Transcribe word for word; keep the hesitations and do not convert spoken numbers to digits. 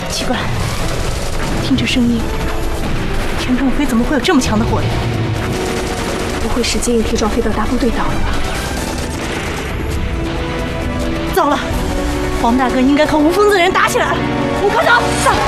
奇怪，听这声音，田壮飞怎么会有这么强的火力？不会是接应田壮飞的大部队到了吧？糟了，黄大哥应该和无风子人打起来了，我们快走！走。